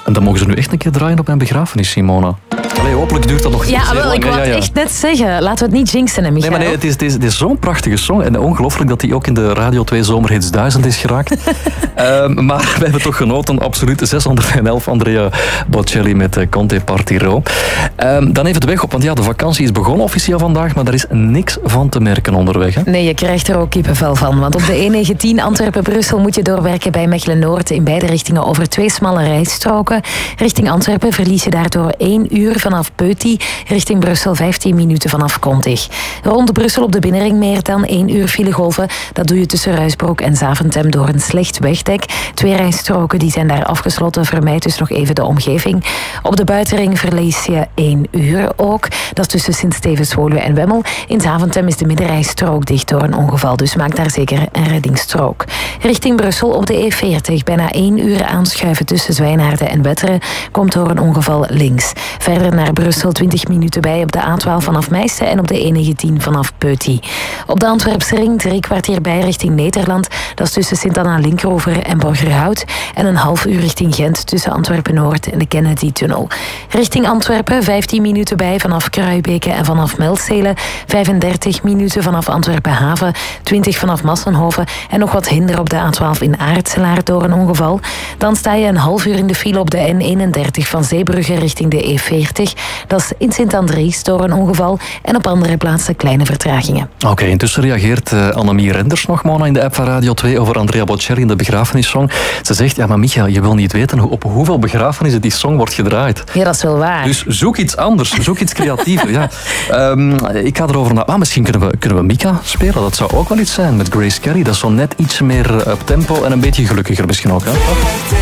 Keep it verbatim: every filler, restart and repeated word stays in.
En dan mogen ze nu echt een keer draaien op mijn begrafenis, Simona. Allee, hopelijk duurt dat nog ja, zeer wel, lang. ik wou ja, het ja. echt net zeggen. Laten we het niet jinxen, hè, Michael. Nee, maar nee, het is, het is, het is zo'n prachtige song. En ongelooflijk dat die ook in de Radio twee Zomerhits duizend is geraakt. um, maar we hebben toch genoten. Absoluut. zeshonderdelf, Andrea Bocelli met uh, Conte Partiro. Um, dan even de weg op. Want ja, de vakantie is begonnen officieel vandaag. Maar daar is niks van te merken onderweg. Hè? Nee, je krijgt er ook kippenvel van. Want op de N negentien Antwerpen-Brussel moet je doorwerken bij Mechelen-Noord. In beide richtingen over twee smalle rijstroken. Richting Antwerpen verlies je daardoor één uur vanaf Peuty. Richting Brussel vijftien minuten vanaf Kontig. Rond Brussel op de binnenring meer dan één uur filegolven. Dat doe je tussen Ruisbroek en Zaventem door een slecht wegdek. Twee rijstroken die zijn daar afgesloten. Vermijd dus nog even de omgeving. Op de buitenring verlies je één uur ook. Dat is tussen Sint-Stevens, Woluwe en Wemmel. In Zaventem is de middenrijstrook dicht door een ongeval. Dus maak daar zeker een reddingsstrook. Richting Brussel op de E veertig. Bijna één uur aanschuiven tussen Zwijnaarden en Wetteren. Komt door een ongeval links. Verder naar Brussel twintig minuten bij op de A twaalf vanaf Meissen en op de E negentien vanaf Peuty. Op de Antwerpse ring drie kwartier bij richting Nederland. Dat is tussen Sint-Anna-Linkeroever en Borgerhout. En een half uur richting Gent tussen Antwerpen-Noord en de Kennedy-tunnel. Richting Antwerpen vijftien minuten bij vanaf Kruijbeke en vanaf Melzele. vijfendertig minuten vanaf Antwerpen-Haven. twintig vanaf Massenhoven. En nog wat hinder op de A twaalf in Aartselaar door een ongeval. Dan sta je een half uur in de file op de N eenendertig van Zeebrugge richting de E veertig. Dat is in Sint-Andries door een ongeval. En op andere plaatsen kleine vertragingen. Oké, okay, intussen reageert uh, Annemie Renders nog, Mona, in de app van Radio twee over Andrea Bocelli in de begrafenissong. Ze zegt, ja maar Micha, je wil niet weten op hoeveel begrafenissen die song wordt gedraaid. Ja, dat is wel waar. Dus zoek iets anders, zoek iets creatiever. Ja. Um, ik ga erover na... Ah, misschien kunnen we, kunnen we Mika spelen, dat zou ook wel iets zijn met Grace Kelly. Dat is zo net iets meer up tempo en een beetje gelukkiger misschien ook. Hè?